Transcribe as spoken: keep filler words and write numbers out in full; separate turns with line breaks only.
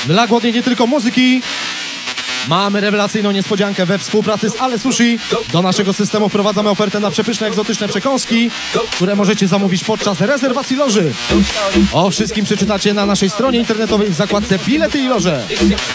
Dla głodnej nie tylko muzyki mamy rewelacyjną niespodziankę we współpracy z Ale Sushi. Do naszego systemu wprowadzamy ofertę na przepyszne, egzotyczne przekąski, które możecie zamówić podczas rezerwacji loży. O wszystkim przeczytacie na naszej stronie internetowej w zakładce Bilety i Loże.